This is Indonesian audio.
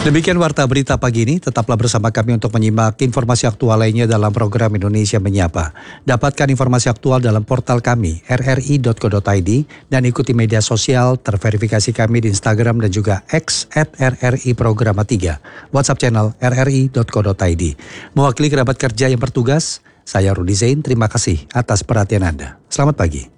Demikian Warta Berita pagi ini, tetaplah bersama kami untuk menyimak informasi aktual lainnya dalam program Indonesia Menyapa. Dapatkan informasi aktual dalam portal kami, rri.co.id, dan ikuti media sosial terverifikasi kami di Instagram dan juga X @RRI Programa 3, WhatsApp channel rri.co.id. Mewakili kerabat kerja yang bertugas, saya Rudi Zain, terima kasih atas perhatian Anda. Selamat pagi.